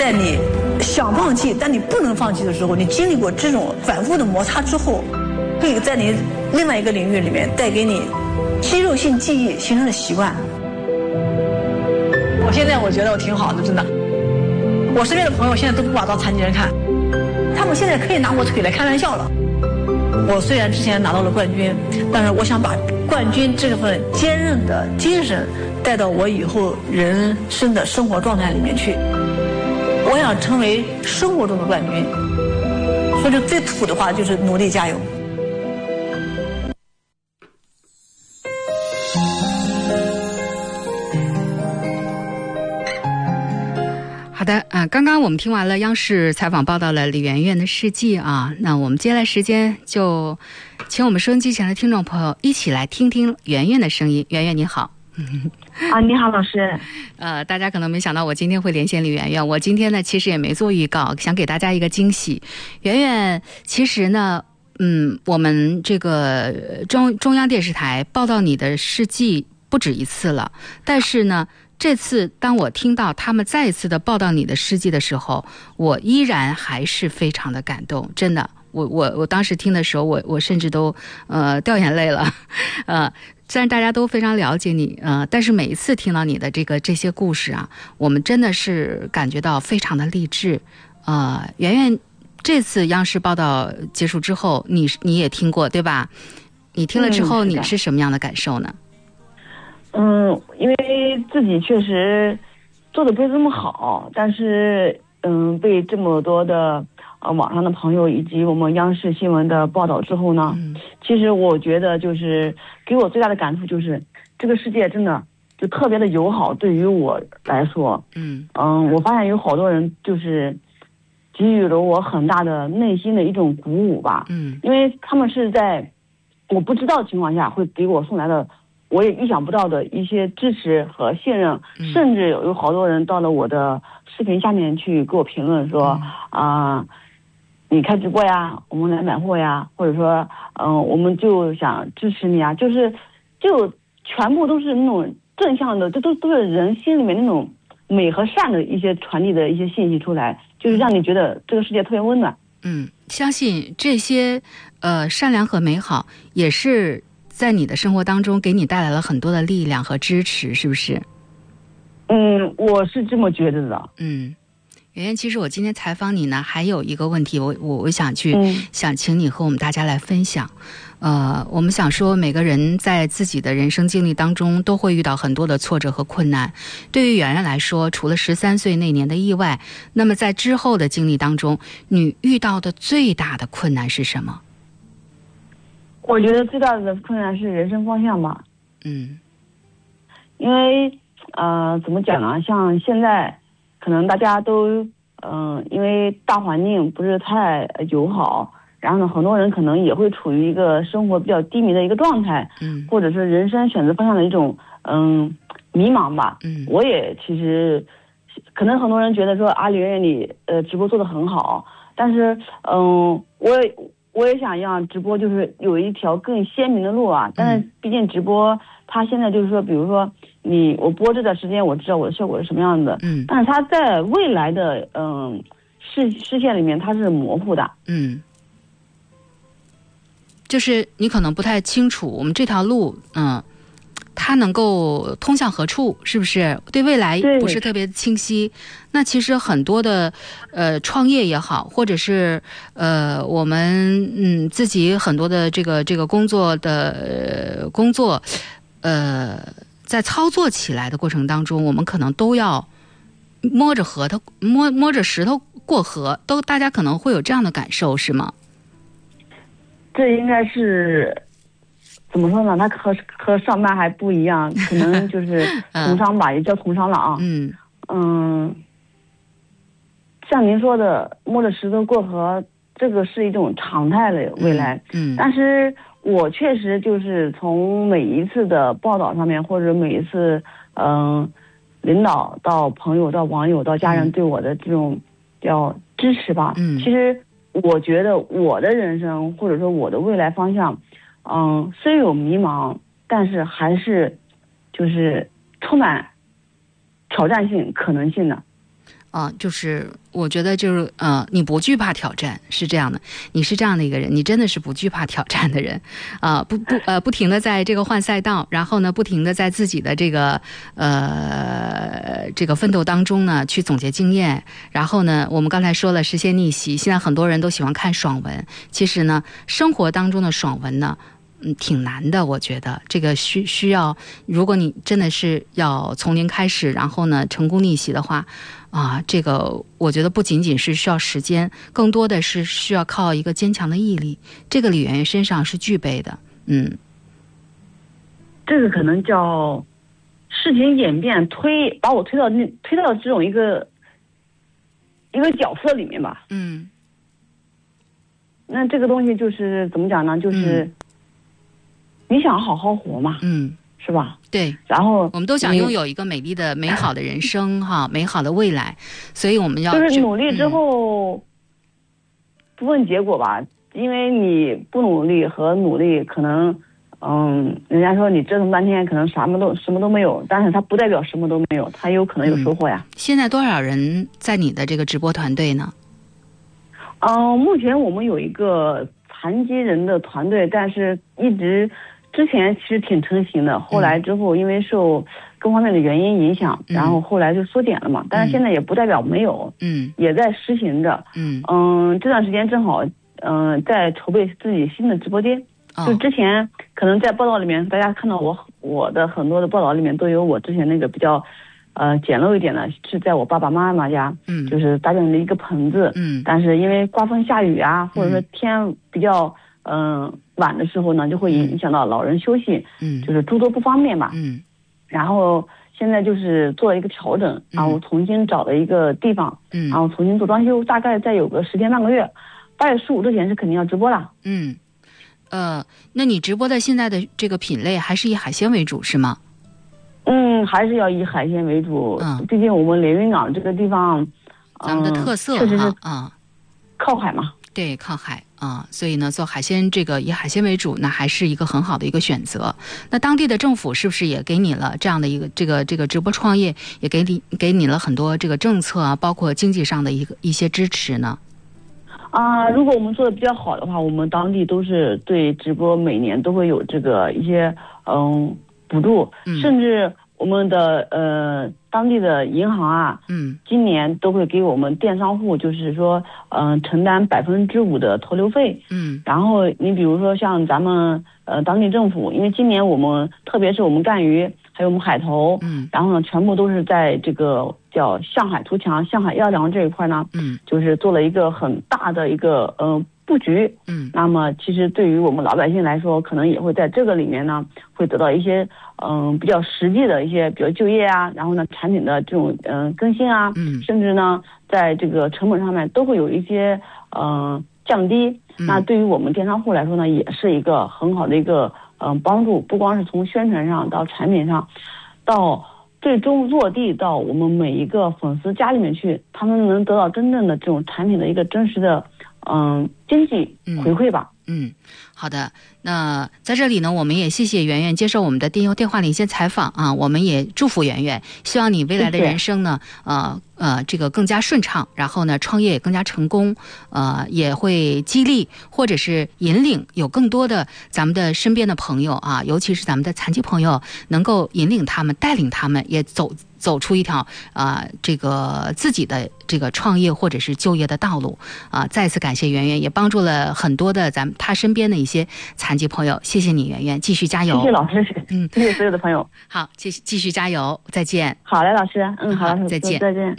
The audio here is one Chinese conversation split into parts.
在你想放弃但你不能放弃的时候，你经历过这种反复的摩擦之后，会在你另外一个领域里面带给你肌肉性记忆形成的习惯。我现在我觉得我挺好的，真的。我身边的朋友现在都不把我当残疾人看，他们现在可以拿我腿来开玩笑了。我虽然之前拿到了冠军，但是我想把冠军这份坚韧的精神带到我以后人生的生活状态里面去。我想成为生活中的冠军，说句最土的话就是努力加油。 好的刚刚我们听完了央视采访报道了李媛媛的事迹啊，那我们接下来时间就请我们收音机前的听众朋友一起来听听媛媛的声音。媛媛你好。 你好老师。 大家可能没想到我今天会连线李媛媛，我今天呢其实也没做预告，想给大家一个惊喜。媛媛其实呢我们这个中央电视台报道你的事迹不止一次了，但是呢这次当我听到他们再一次的报道你的事迹的时候，我依然还是非常的感动，真的。我当时听的时候，我甚至都掉眼泪了。虽然大家都非常了解你但是每一次听到你的这些故事啊，我们真的是感觉到非常的励志。媛媛这次央视报道结束之后，你也听过对吧？你听了之后你是什么样的感受呢？ 因为自己确实做的不是这么好，但是被这么多的网上的朋友以及我们央视新闻的报道之后呢，其实我觉得就是给我最大的感触就是这个世界真的就特别的友好。对于我来说我发现有好多人就是给予了我很大的内心的一种鼓舞吧。因为他们是在我不知道的情况下会给我送来的我也意想不到的一些支持和信任，甚至有好多人到了我的视频下面去给我评论说你开直播呀，我们来买货呀，或者说我们就想支持你啊，就全部都是那种正向的，这都是人心里面那种美和善的一些传递的一些信息出来，就是让你觉得这个世界特别温暖。 相信这些善良和美好也是在你的生活当中给你带来了很多的力量和支持，是不是？ 我是这么觉得的。 媛媛，其实我今天采访你呢，还有一个问题，我想请你和我们大家来分享。我们想说，每个人在自己的人生经历当中都会遇到很多的挫折和困难。对于媛媛来说，除了13岁那年的意外，那么在之后的经历当中，你遇到的最大的困难是什么？ 我觉得最大的困难是人生方向吧。因为怎么讲呢？像现在可能大家都因为大环境不是太友好，然后呢很多人可能也会处于一个生活比较低迷的一个状态，或者是人生选择方向的一种迷茫吧。我也其实可能很多人觉得说李媛媛你直播做得很好，但是我也想让直播就是有一条更鲜明的路啊。但是毕竟直播它现在就是说，比如说我播这段时间我知道我的效果是什么样的，但是它在未来的视线里面它是模糊的。 就是你可能不太清楚我们这条路它能够通向何处，是不是？对未来不是特别清晰。那其实很多的创业也好，或者是我们自己很多的这个工作在操作起来的过程当中，我们可能都要摸着石头过河，大家可能会有这样的感受，是吗？ 这应该是怎么说呢？它和上班还不一样，可能就是从商吧，也叫从商了啊。像您说的摸着石头过河，这个是一种常态了未来。但是我确实就是从每一次的报道上面，或者每一次领导到朋友到网友到家人对我的这种叫支持吧。其实我觉得我的人生或者说我的未来方向虽有迷茫，但是还是就是充满挑战性可能性的。 就是我觉得就是你不惧怕挑战，是这样的，你是这样的一个人，你真的是不惧怕挑战的人不停的在这个换赛道，然后呢不停的在自己的这个奋斗当中呢去总结经验，然后呢我们刚才说了实现逆袭，现在很多人都喜欢看爽文，其实呢生活当中的爽文呢挺难的，我觉得这个需要，如果你真的是要从零开始，然后呢成功逆袭的话这个我觉得不仅仅是需要时间，更多的是需要靠一个坚强的毅力，这个李媛媛身上是具备的。 这个可能叫事情演变把我推到这种一个角色里面吧。那这个东西就是怎么讲呢？就是你想好好活嘛，是吧？ 对。 然后我们都想拥有一个美丽的、美好的人生美好的未来，所以我们要就是努力之后不问结果吧，因为你不努力和努力可能人家说你折腾半天可能什么都没有，但是它不代表什么都没有，它有可能有收获呀。 现在多少人在你的这个直播团队呢？ 目前我们有一个残疾人的团队，但是之前其实挺成型的，后来之后因为受各方面的原因影响，然后后来就缩减了嘛。但是现在也不代表没有，也在实行着。这段时间正好在筹备自己新的直播间。就之前可能在报道里面，大家看到我的很多的报道里面都有我之前那个比较简陋一点的，是在我爸爸妈妈家，就是搭建的一个棚子，但是因为刮风下雨啊，或者说天比较晚的时候呢，就会影响到老人休息，就是诸多不方便吧。然后现在就是做了一个调整，然后重新找了一个地方，然后重新做装修，大概再有个10天半个月，8月15之前是肯定要直播了。 那你直播的现在的这个品类还是以海鲜为主是吗？ 还是要以海鲜为主。毕竟我们连云港这个地方， 咱们的特色确实是靠海嘛。 对，靠海所以呢，做海鲜这个以海鲜为主，那还是一个很好的一个选择。那当地的政府是不是也给你了这样的一个这个直播创业，也给你了很多这个政策啊，包括经济上的一些支持呢？ 如果我们做的比较好的话，我们当地都是对直播每年都会有这个一些补助，甚至我们的当地的银行啊，今年都会给我们电商户，就是说承担5%的投流费。然后你比如说像咱们当地政府，因为今年我们特别是我们干鱼还有我们海头，然后呢全部都是在这个叫向海图强、向海要粮这一块呢，就是做了一个很大的一个布局。那么其实对于我们老百姓来说，可能也会在这个里面呢，会得到一些比较实际的一些，比如就业啊，然后呢产品的这种更新啊，甚至呢在这个成本上面都会有一些降低。那对于我们电商户来说呢，也是一个很好的一个帮助，不光是从宣传上到产品上，到最终落地到我们每一个粉丝家里面去，他们能得到真正的这种产品的一个真实的经济回馈吧。 好的。那在这里呢，我们也谢谢媛媛接受我们的电话连线采访我们也祝福媛媛，希望你未来的人生呢，这个更加顺畅，然后呢，创业也更加成功，也会激励或者是引领有更多的咱们的身边的朋友尤其是咱们的残疾朋友，能够引领他们、带领他们，也走出一条这个自己的这个创业或者是就业的道路再次感谢媛媛，也帮助了很多的他身边的一些残疾朋友，谢谢你媛媛，继续加油。 谢谢老师，谢谢所有的朋友。 好，继续加油，再见。 好嘞，老师，好了， 再见， 再见。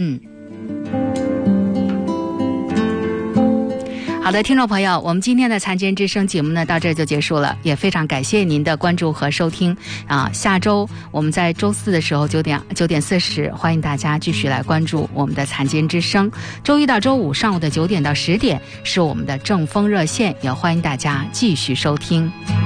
好的，听众朋友，我们今天的残疾人之声节目呢到这就结束了，也非常感谢您的关注和收听下周我们在周4的时候9点40，欢迎大家继续来关注我们的残疾人之声。周1到周5上午的9点到10点是我们的正风热线，也欢迎大家继续收听。